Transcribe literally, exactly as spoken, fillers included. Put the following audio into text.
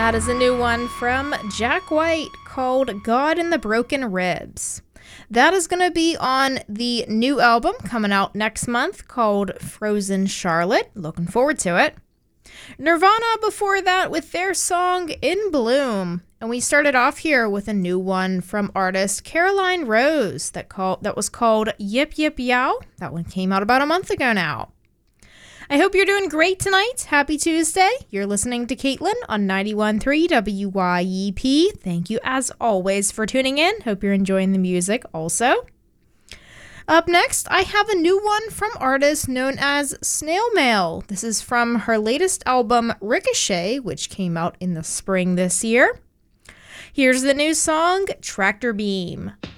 That is a new one from Jack White called God in the Broken Ribs. That is going to be on the new album coming out next month called Frozen Charlotte. Looking forward to it. Nirvana before that with their song In Bloom. And we started off here with a new one from artist Caroline Rose that call, that was called Yip Yip Yow. That one came out about a month ago now. I hope you're doing great tonight. Happy Tuesday. You're listening to Caitlin on ninety-one point three W Y E P. Thank you as always for tuning in. Hope you're enjoying the music also. Up next, I have a new one from artist known as Snail Mail. This is from her latest album, Ricochet, which came out in the spring this year. Here's the new song, Tractor Beam.